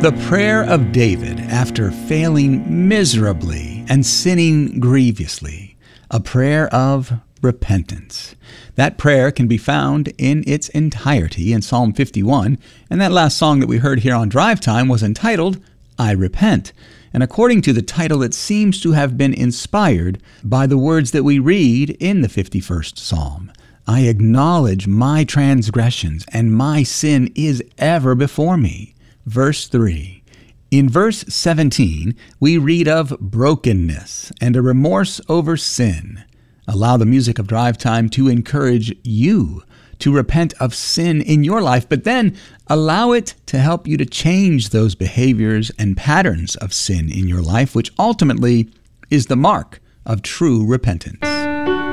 The prayer of David after failing miserably and sinning grievously. A prayer of repentance. That prayer can be found in its entirety in Psalm 51, and that last song that we heard here on Drive Time was entitled, I Repent. And according to the title, it seems to have been inspired by the words that we read in the 51st Psalm. I acknowledge my transgressions, and my sin is ever before me. Verse 3. In verse 17, we read of brokenness and a remorse over sin. Allow the music of Drive Time to encourage you to repent of sin in your life, but then allow it to help you to change those behaviors and patterns of sin in your life, which ultimately is the mark of true repentance.